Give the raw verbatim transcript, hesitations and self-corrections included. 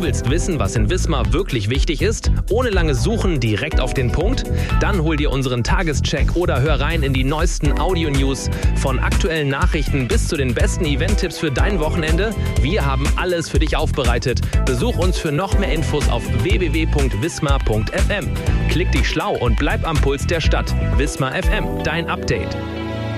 willst wissen, was in Wismar wirklich wichtig ist, ohne langes Suchen direkt auf den Punkt? Dann hol dir unseren Tagescheck oder hör rein in die neuesten Audio-News. Von aktuellen Nachrichten bis zu den besten Event-Tipps für dein Wochenende. Wir haben alles für dich aufbereitet. Besuch uns für noch mehr Infos auf w w w punkt wismar punkt f m. Klick dich schlau und bleib am Puls der Stadt. Wismar F M, dein Update.